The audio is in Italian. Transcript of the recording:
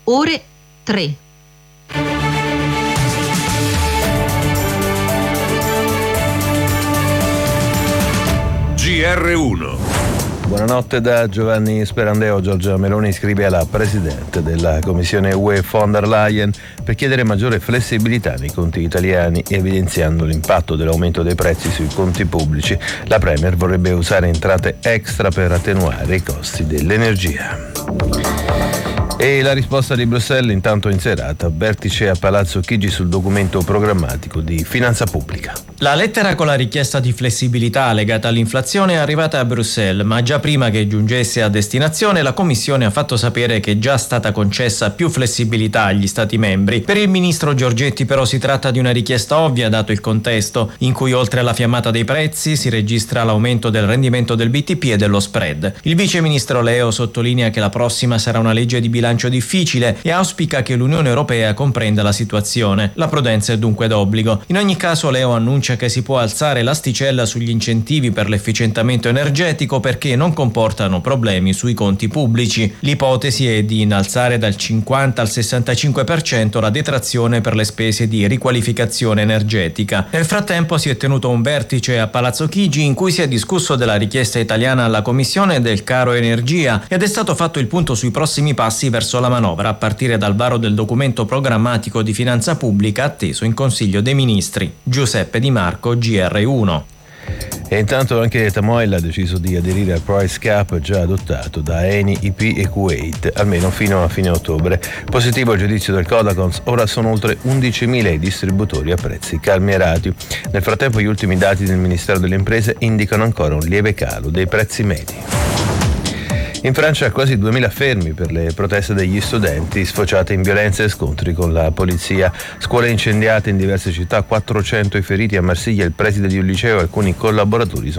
ore 3. GR1. Buonanotte da Giovanni Sperandeo. Giorgia Meloni scrive alla Presidente della Commissione UE von der Leyen per chiedere maggiore flessibilità nei conti italiani, evidenziando l'impatto dell'aumento dei prezzi sui conti pubblici. La Premier vorrebbe usare entrate extra per attenuare i costi dell'energia. E la risposta di Bruxelles intanto in serata, vertice a Palazzo Chigi sul documento programmatico di finanza pubblica. La lettera con la richiesta di flessibilità legata all'inflazione è arrivata a Bruxelles, ma già prima che giungesse a destinazione la Commissione ha fatto sapere che è già stata concessa più flessibilità agli Stati membri. Per il ministro Giorgetti però si tratta di una richiesta ovvia dato il contesto, in cui oltre alla fiammata dei prezzi si registra l'aumento del rendimento del BTP e dello spread. Il vice ministro Leo sottolinea che la prossima sarà una legge di bilancio difficile e auspica che l'Unione Europea comprenda la situazione. La prudenza è dunque d'obbligo. In ogni caso Leo annuncia che si può alzare l'asticella sugli incentivi per l'efficientamento energetico perché non comportano problemi sui conti pubblici. L'ipotesi è di innalzare dal 50 al 65% la detrazione per le spese di riqualificazione energetica. Nel frattempo si è tenuto un vertice a Palazzo Chigi in cui si è discusso della richiesta italiana alla Commissione del caro energia ed è stato fatto il punto sui prossimi passi verso la manovra a partire dal varo del documento programmatico di finanza pubblica atteso in Consiglio dei Ministri. Giuseppe Di Marco, GR1. E intanto anche Tamoil ha deciso di aderire al price cap già adottato da Eni, IP e Kuwait, almeno fino a fine ottobre. Positivo il giudizio del Codacons, ora sono oltre 11.000 i distributori a prezzi calmierati. Nel frattempo gli ultimi dati del Ministero delle Imprese indicano ancora un lieve calo dei prezzi medi. In Francia quasi 2.000 fermi per le proteste degli studenti sfociate in violenze e scontri con la polizia. Scuole incendiate in diverse città, 400 i feriti a Marsiglia, il preside di un liceo e alcuni collaboratori sono